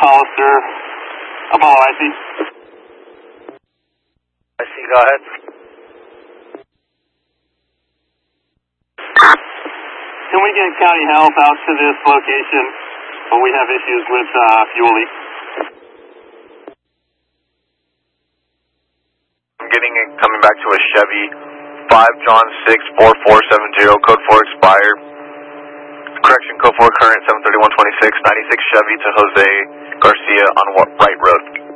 Hollister, Apollo IC. IC, go ahead. Can we get county help out to this location? We have issues with fuel leak. I'm getting it coming back to a Chevy 5 John 6 4470, code 4 expired. Correction, code 4 current 73126, 96 Chevy to Jose Garcia on Wright Road.